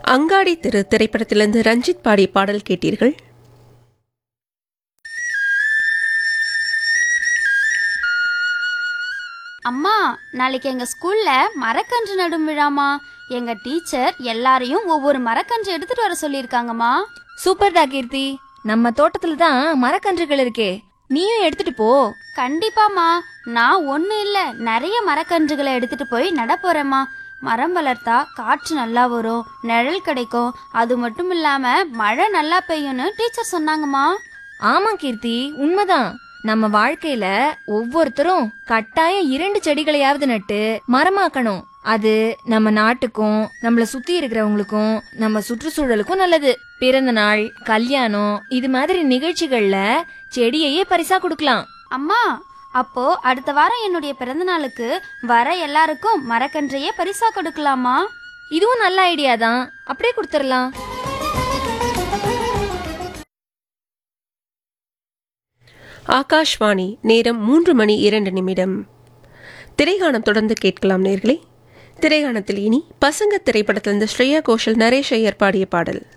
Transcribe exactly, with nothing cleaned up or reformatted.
அங்காடி திரு திரைப்படத்திலிருந்து ரஞ்சித் பாடிய பாடல் கேட்டீர்கள். அம்மா, நாளைக்கு எங்க ஸ்கூல்ல மரக்கன்று நடும் விழாமா. எங்க டீச்சர் எல்லாரையும் ஒவ்வொரு மரக்கன்று எடுத்துட்டு வர சொல்லிருக்காங்கம்மா. சூப்பர்டா கீர்த்தி, நம்ம தோட்டத்துல தான் மரக்கன்றுகள் இருக்கே, நீயும் எடுத்துட்டு போ. கண்டிப்பாமா, நான் ஒண்ணு இல்ல நிறைய மரக்கன்றுகளை எடுத்துட்டு போய் நட போறேம்மா. மரம் வளர்த்தா காற்று நல்லா வரும், நிழல் கிடைக்கும், அது மட்டும் இல்லாம மழை நல்லா பெய்யும்னு டீச்சர் சொன்னாங்கம்மா. ஆமா கீர்த்தி, உண்மைதான். நம்ம வாழ்க்கையில ஒவ்வொருத்தரும் கட்டாயம் இரண்டு செடிகளையாவது நட்டு மரமாக்கணும். அது நம்ம நாட்டுக்கும் நம்மள சுத்தி இருக்கிறவங்களுக்கும் நம்ம சுற்றுச்சூழலுக்கும் நல்லது. பிறந்த நாள், கல்யாணம் இது மாதிரி நிகழ்ச்சிகள்ல செடியையே பரிசா கொடுக்கலாம். அம்மா, அப்போ அடுத்த வாரம் என்னுடைய பிறந்த நாளுக்கு வர எல்லாருக்கும் மரக்கன்றையே பரிசா கொடுக்கலாமா? இதுவும் நல்ல ஐடியா தான், அப்படியே கொடுத்துடலாம். ஆகாஷ்வாணி, நேரம் மூன்று மணி இரண்டு நிமிடம். திரைகாணம் தொடர்ந்து கேட்கலாம் நேர்களே. திரைகாணத்தில் இனி பசங்க திரைப்படத்திலிருந்து ஸ்ரேயா கோஷல், நரேஷ் ஐயர் பாடிய பாடல்.